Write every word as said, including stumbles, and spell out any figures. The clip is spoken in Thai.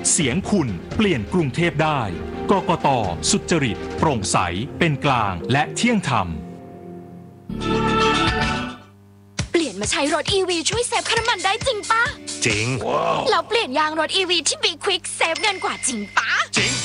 เสียงคุณเปลี่ยนกรุงเทพได้กกต.สุจริตโปร่งใสเป็นกลางและเที่ยงธรรมเปลี่ยนมาใช้รถ อี วี ช่วยเซฟค่าน้ำมันได้จริงปะจริงแล้วเปลี่ยนยางรถ อี วี ที่ Be Quick เซฟเงินกว่าจริงปะจริง